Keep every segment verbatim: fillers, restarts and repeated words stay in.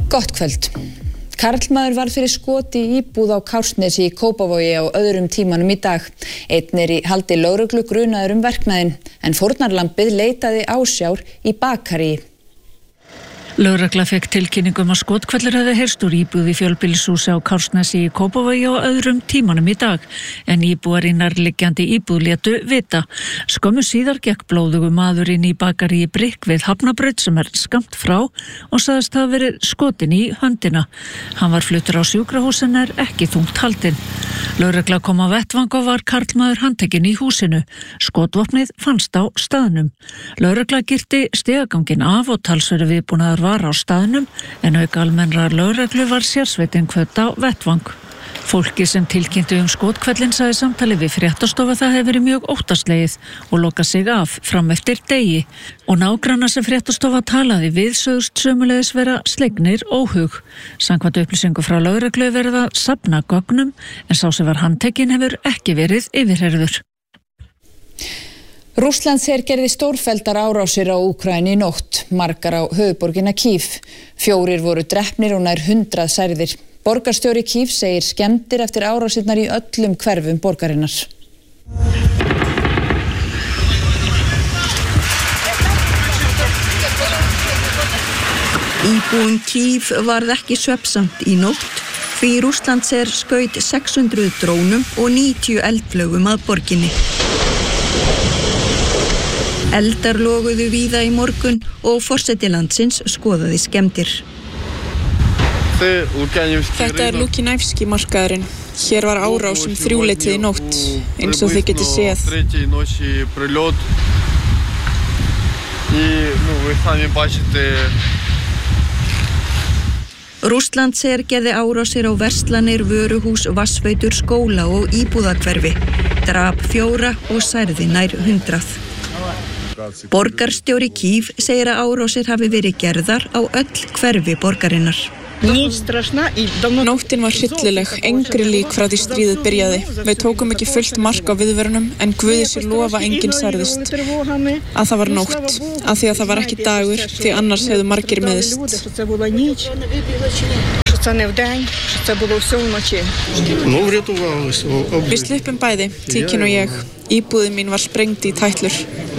Gott kvöld. Karlmaður varð fyrir skoti í íbúð á Kársnesi í Kópavogi á öðrum tímanum í dag. Einn er í haldi lögreglu grunaður um verknaðinn, en fórnarlambið leitaði ásjár í bakaríi. Lögregla fekk tilkynningum að skothvellur hefði heyrst úr íbúð í fjölbýlishúsi á Kársnesi í Kópavogi á öðrum tímanum í dag, en íbúar í nærliggjandi íbúð létu vita. Skömmu síðar gekk blóðugur maður inn í bakaríi Brikk við Hafnabraut sem er skammt frá og sagðist hafa verið skotin í höndina. Hann var fluttur á sjúkrahús en er ekki þungt haldinn. Lögregla kom á vettvang og var karlmaður handtekinn í húsinu. Skotvopnið fannst á staðnum. Lögregla girti stigaganginn af og talsverður viðbúnaður var á staðnum, en auk almennrar lögreglu var sérsveitin kvödd á vettvang. Fólki sem tilkynntu um skothvellinn sagði samtali við fréttastofu að það hefur verið mjög óttaslegið og lokað sig af fram eftir degi. Og nágrannar sem fréttastofa talaði við sögðust sömuleiðis vera slegnir óhug. Samkvæmt upplýsingu frá lögreglu verið að safna gögnum, en sá sem var handtekinn hefur ekki verið yfirheyrður. Rússlandsher gerði stórfelldar árásir á Úkraínu í nótt, margar á höfuðborgina Kív. Fjórir voru drepnir og nær hundrað særðir. Borgarstjóri Kív segir skemmdir eftir árásirnar í öllum hverfum borgarinnar. Íbúum Kív varð ekki svefnsamt í nótt, því Rússlandsher skaut sex hundruð drónum og níutíu eldflaugum að borginni. Eldar loguðu víða í morgun og forseti landsins skoðaði skemmdir. Þetta er Lukjanevski markaðurinn. Hér var árás um þrjúleytið í nótt, eins og þið getið séð. Rússlandsher gerði árásir á verslanir, vöruhús, vatnsveitur, skóla og íbúðahverfi. Drap fjóra og særði nær hundrað. Borgarstjóri Kív segir að árásir hafi verið gerðar á öll hverfi borgarinnar. Nóttin var hryllileg, engri lík frá því stríðið byrjaði. Við tókum ekki fullt mark á viðvörunum, en Guði sér lofa enginn særðist. Að það var nótt, að því að það var ekki dagur, því annars hefðu margir meiðst. Við sluppum bæði, Tíkin og ég. Íbúðin mín var sprengd í tætlur.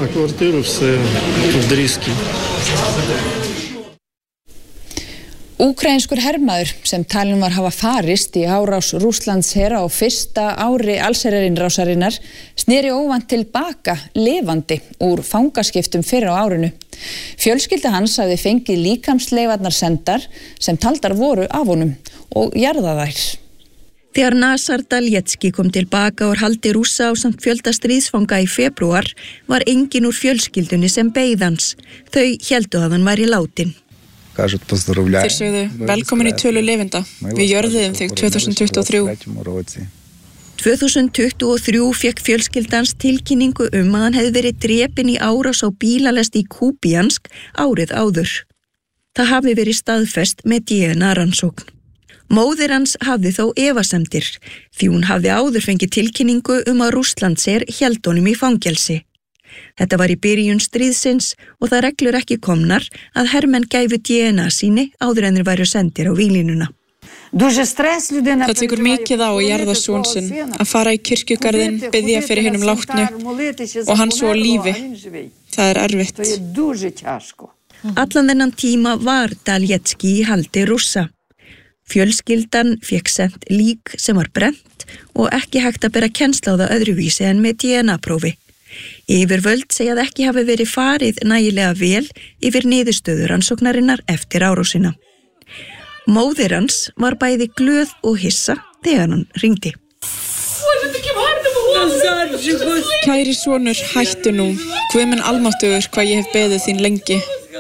Úkraínskur hermaður sem talinn var hafa farist í árás Rússlandshera á fyrsta ári allsherjarinnrásarinnar sneri óvænt til baka lifandi úr fangaskiptum fyrr á árinu. Fjölskylda hans hafði fengið líkamsleifarnar sendar sem taldar voru af honum og jarðaðær. Þegar Nazar Daljecki kom tilbaka úr haldi Rússa á samt fjölda stríðsfanga í febrúar var enginn úr fjölskyldunni sem beið hans. Þau héldu að hann væri látinn. Þeir sögðu, velkomin í tölu lifenda. Við jörðuðum þig tvö þúsund tuttugu og þrjú. tvö þúsund tuttugu og þrjú fekk fjölskyldans tilkynningu um að hann hefði verið drepinn í árás á bílalest í Kupiansk árið áður. Það hafi verið staðfest með D N A-rannsókn. Móðir hans hafði þó efasemdir, því hún hafði áður fengið tilkynningu um að Rússlandsher hélt honum í fangelsi. Þetta var í byrjun stríðsins og það reglur ekki komnar að hermenn gæfu D N A síni áður en þeir væru sendir á víglínuna. Það tekur mikið á að jarða son sinn, að fara í kirkjugarðinn, biðja fyrir hinum látnu og hann svo á lífi. Það er erfitt. Allan þennan tíma var Daljecki í haldi Rússa. Fjölskyldan fekk sent lík sem var brennt og ekki hægt að bera kennsl á það öðruvísi en með D N A-prófi. Yfirvöld segja að ekki hafi verið farið nægilega vel yfir niðurstöður rannsóknarinnar eftir árásina. Móðir hans var bæði glöð og hissa þegar hann hringdi. Kæri sonur, hættu nú. Guð minn almáttugur hvað ég hef beðið þín lengi.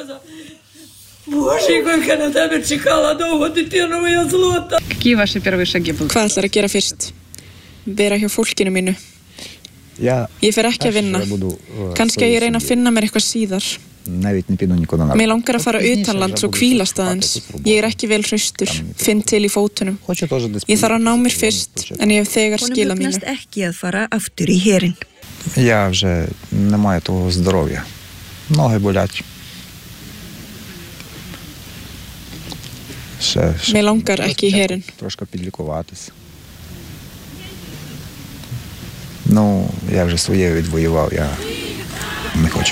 Hvað ætlar að gera fyrst? Vera hjá fólkinu mínu. Ég fer ekki að vinna. Kannski að ég reyna að finna mér eitthvað síðar. Mér langar að fara utanlands og hvílast aðeins. Ég er ekki vel hraustur. Finn til í fótunum. Ég þarf að ná mér fyrst, en ég hef þegar skilað mínu. Honum hugnast ekki að fara aftur í herinn. Я вже не маю того здоров'я. Ноги болять. Mér langar ekki í herinn. Трошки підлікуватись. Ну, я вже своє відвоював, я не хочу.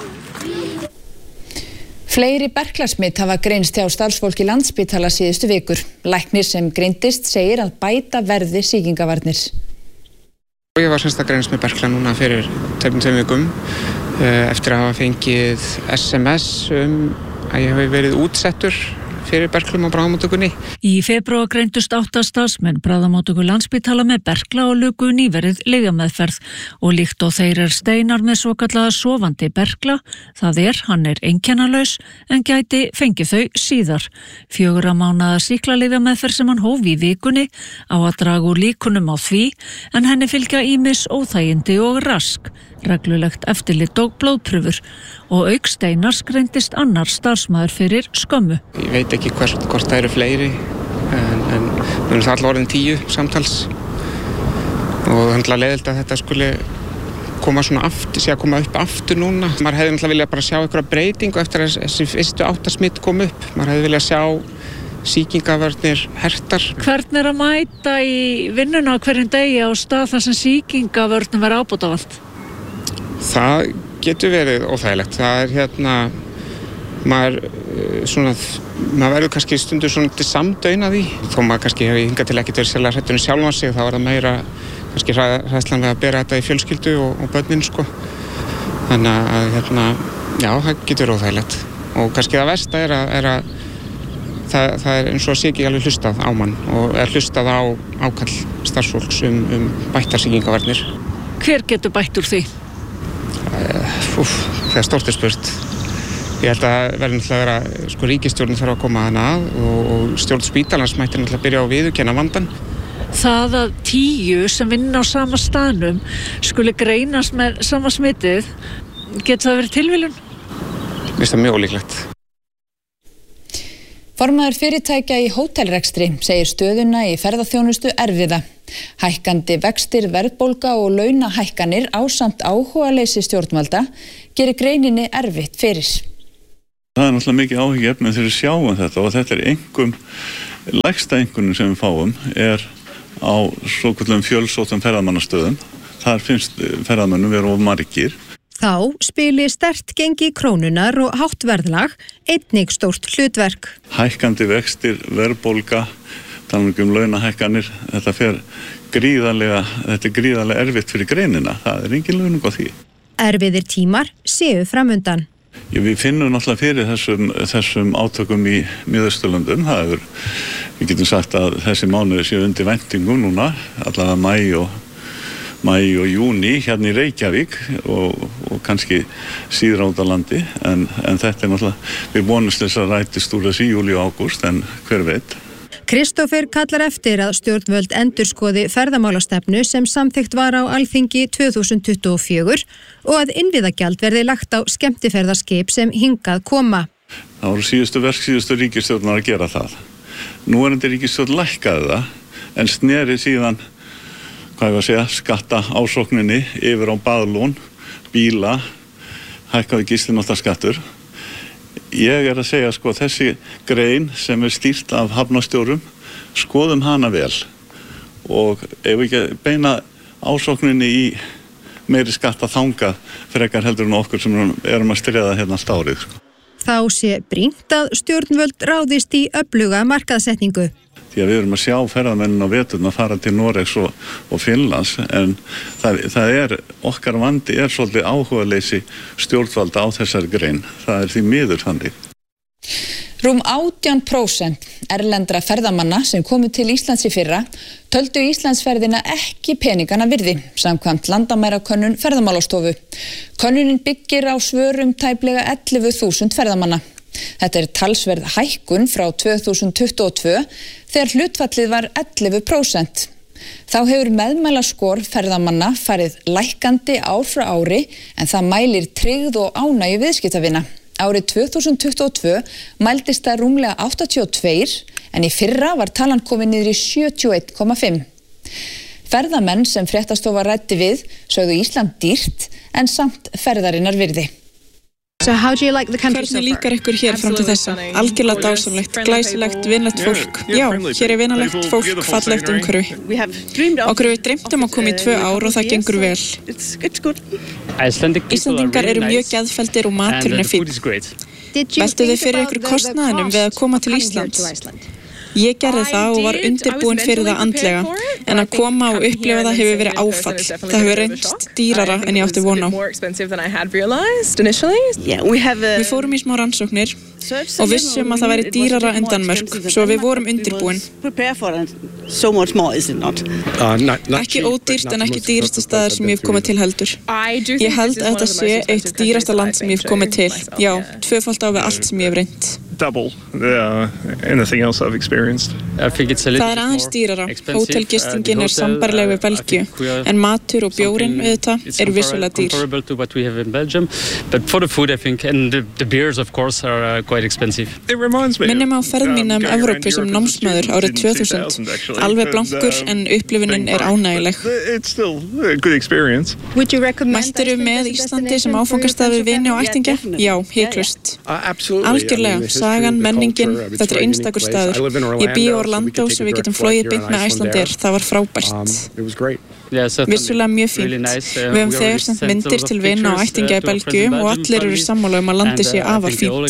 Fleiri berklasmit hafa greinst hjá starfsfólki Landspítala síðustu vikur. Læknir sem greindist segir að bæta verði sýkingavarnir. Ég var semst að greinast með berkla núna fyrir tveimur tveimur vikum eftir að hafa fengið S M S um að ég hafi verið útsettur fyrir berklum á bráðamóttökunni. Í febrúar greindust átta starfsmenn bráðamóttöku Landspítala með berkla og luku nýverið lyfjameðferð og líkt og þeir er Steinar með svokallaða sofandi berkla, það er, hann er einkennalaus en gæti fengið þau síðar. Fjögurra mánaða sýklalyfjameðferð sem hann hóf í vikunni á að draga úr líkunum á því en henni fylgja ýmis óþægindi og rask, reglulegt eftirlit og blóðprufur og auk Steinars greindist annar starfsmaður fyrir skömmu. Ég veit ekki hvort, hvort það eru fleiri en, en við erum það allar orðin tíu samtals og það er leiðilegt að þetta skuli koma svona aftur, sé að koma upp aftur núna. Maður hefði náttúrulega viljað bara sjá einhverja breytingu eftir að þessi fyrstu áttasmitt kom upp. Maður hefði viljað sjá sýkingavarnir hertar. Hvern er að mæta í vinnuna á hverjum degi á stað þar sem sýkingavörnum verið ábótavald? Það getur verið óþægilegt. Það er hérna, maður, svona, maður verður kannski stundur svona til samdauna því. Þó maður kannski hefur hingað til ekkert verið sérlega hrættur um sjálfan sig, þá var það meira kannski hræðslan við að bera þetta í fjölskyldu og, og börnin, sko. Þannig að, hérna, já, það getur verið óþægilegt. Og kannski það versta er að, er að það, það er eins og að sé ekki alveg hlustað á mann og er hlustað á ákall starfsfólks um, um bættar sýkingavarnir. Hver getur bætt úr því? Úf, það er stórt er spurt. Ég held að verður náttúrulega að vera, sko, ríkisstjórnin þarf að koma þarna að og, og stjórn spítalans mætti náttúrulega byrja á að viðurkenna vandann. Það að tíu sem vinna á sama staðnum skuli greinast með sama smitið, getur það verið tilviljun? Mér finnst það mjög ólíklegt. Formaður fyrirtækja í hótelrekstri segir stöðuna í ferðaþjónustu erfiða. Hækkandi vextir, verðbólga og launahækkanir ásamt áhugaleysi stjórnvalda gerir greininni erfitt fyrir. Það er náttúrulega mikið áhyggjuefni þegar við sjáum þetta og þetta er einkum, lægsta einkunum sem við fáum er á svokölluðum fjölsóttum ferðamannastöðum. Þar finnst ferðamönnum vera of margir. Þá spili sterkt gengi krónunar og hátt verðlag einnig stórt hlutverk. Hækkandi vextir, verðbólga, talað um launahækkanir, þetta fer gríðarlega, þetta er gríðarlega erfitt fyrir greinina. Það er engin launung á því. Erfiðir tímar séu framundan. Já, við finnum náttúrulega fyrir þessum, þessum átökum í Miðausturlöndum. Það er, við getum sagt að þessi mánuði séu undir væntingum núna, allavega maí og maí og júni hérna í Reykjavík og, og kannski síðra út á landi en, en þetta er náttúrulega, við vonumst þess að rætist úr þessi júli og ágúst en hver veit. Kristófer kallar eftir að stjórnvöld endurskoði ferðamálastefnu sem samþykkt var á Alþingi tvö þúsund tuttugu og fjögur og að innviðagjald verði lagt á skemmtiferðaskip sem hingað koma. Það voru síðustu verk síðustu ríkisstjórnar að gera það. Nú er þetta ríkisstjórn lækkaði það en sneri síðan hvað ég að segja, skatta ásókninni yfir á baðlón, bíla, hækkaði gistináttaskattur. Ég er að segja, sko, þessi grein sem er stýrt af hafnarstjórum, skoðum hana vel og ef ekki beina ásókninni í meiri skatta þangað frekar heldur en okkur sem erum að stríða hérna allt árið. Sko. Þá sé brýnt að stjórnvöld ráðist í öfluga markaðssetningu. Því að við erum að sjá ferðamennin á veturna að fara til Noregs og, og Finnlands en það, það er, okkar vandi er svolítið áhugaleysi stjórnvalda á þessari grein. Það er því miður þannig. Rúm átján prósent erlendra ferðamanna sem komu til Íslands í fyrra töldu Íslandsferðina ekki peningana virði, samkvæmt landamærakönnun Ferðamálastofu. Könnunin byggir á svörum tæplega ellefu þúsund ferðamanna. Þetta er talsverð hækkun frá tvö þúsund tuttugu og tvö þegar hlutfallið var ellefu prósent. Þá hefur meðmælaskor ferðamanna farið lækkandi ár frá ári en það mælir tryggð og ánægju viðskiptavina. Árið tvö þúsund tuttugu og tvö mældist það rúmlega áttatíu og tvö en í fyrra var talan komin niður í sjötíu og eitt komma fimm. Ferðamenn sem Fréttastofa ræddi við sögðu Ísland dýrt en samt ferðarinnar virði. So how do you like the country so far? Hvernig líkar ykkur hér fram til þessa? Algjörlega dásamlegt, glæsilegt, vinalegt fólk. Já, hér er vinalegt fólk, fallegt umhverfi. Okkur við dreymtum að koma í tvö ár og það gengur vel. Íslendingar eru mjög geðfelldir og maturinn er fínn. Veltu þið fyrir ykkur kostnaðinum við að koma til Íslands? Ég gerði það og var undirbúin fyrir það andlega, en að koma og upplifa það hefur verið áfall. Það hefur reynst dýrara en ég átti von á. Við fórum í smá rannsóknir og vissum að það væri dýrara en Danmörk, svo við vorum undirbúin. Ekki ódýrt en ekki dýrasta staðar sem ég hef komið til heldur. Ég held að þetta sé eitt dýrasta land sem ég hef komið til. Já, tvöfalt á við allt sem ég hef reynt. Double uh, anything else I've experienced. Það er aðeins dýrara. Hótelgistingin er sambærileg við Belgíu, en matur og bjórinn auðvitað eru vissulega dýr. Minnum á ferð mína um Evrópu sem námsmaður árið tvö þúsund. Alveg blankur en upplifunin er ánægileg. Mæltirðu með Íslandi sem áfangastað við vini og ættingja? Já, hiklaust. Algjörlega. Sagan, menningin, þetta er einstakur staður. Ég bý í Orlando sem við getum flogið beint með Icelandair. Það var frábært. Vissulega mjög fínt. Við höfum þegar sendt myndir til vina og ættingja í Belgíu og allir eru sammála um að landið sé afar fínt.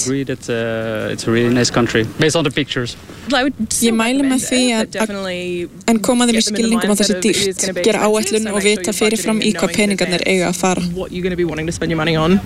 Ég mæli með því að en koma þeim í skilningum á þessi dýrt, gera áætlun og vita fyrirfram í hvað peningarnir eiga að fara.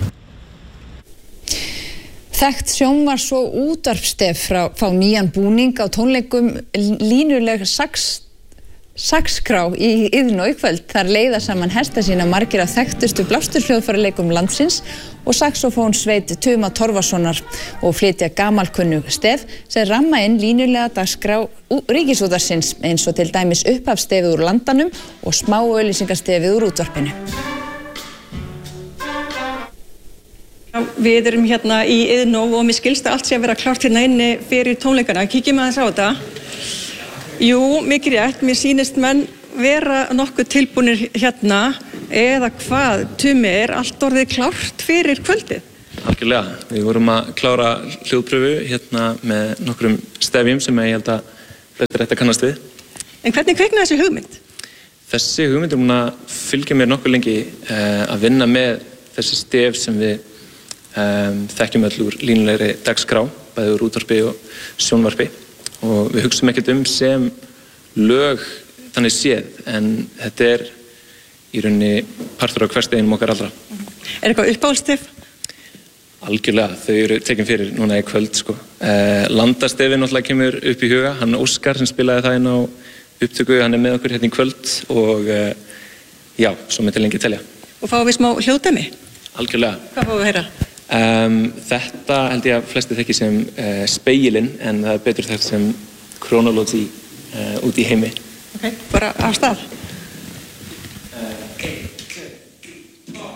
Þekkt sjónvars- og útvarpsstef frá fá nýjan búning á tónleikum línuleg sax, saxkrá í Iðnó í kvöld. Þar leiða saman hesta sína margir af þekktustu blásturhljóðfæraleikum landsins og saxofónsveit Tuma Torfasonar og flytja gamalkunnug stef sem ramma inn línulega dagskrá Ríkisútvarpsins eins og til dæmis upphafsstefið úr Landanum og smá auglýsingastefið úr útvarpinu. Við erum hérna í Iðnó og mér skilst að allt sé að vera klárt hérna inni fyrir tónleikana. Kíkjum aðeins á þetta. Jú, mikið rétt. Mér sýnist menn vera nokkuð tilbúnir hérna eða hvað, Tumi, er allt orðið klárt fyrir kvöldið? Algjörlega. Við vorum að klára hljóðpröfu hérna með nokkrum stefjum sem ég held að flestir ættu að kannast við. En hvernig kviknaði þessi hugmynd? Þessi hugmynd er múin að fylgja mér nokkuð lengi uh, að vinna með þessi stef sem við Um, þekkjum öll úr línulegri dagskrá, bæði úr útvarpi og sjónvarpi og við hugsum ekkert um sem lög þannig séð, en þetta er í rauninni partur af hversdeginum okkar allra. Er eitthvað uppáhaldsstef? Algjörlega, þau eru tekin fyrir núna í kvöld sko. Uh, Landastefin náttúrulega kemur upp í huga, hann Óskar sem spilaði það inn á upptöku, hann er með okkur hérna í kvöld og uh, já, svo myndi lengi telja. Og fáum við smá hljóðdæmi? Algjörlega. Hvað fáum við að heyra? Um, þetta held ég að flesti þekki sem uh, speilin, en það er betur þekkt sem Chronology uh, út í heimi. Ok, bara á stað. Uh, okay.